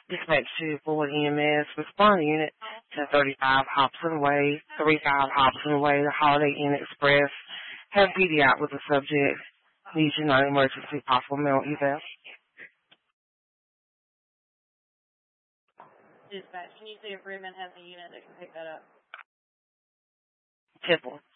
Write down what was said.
Dispatch to Ford EMS. Respond unit 1035 Hobson Way, 35 Hobson Way, the Holiday Inn Express. Have PD out with the subject. Needs your non-emergency possible mail eval. Dispatch, can you see if Redmond has a unit that can pick that up? Temple.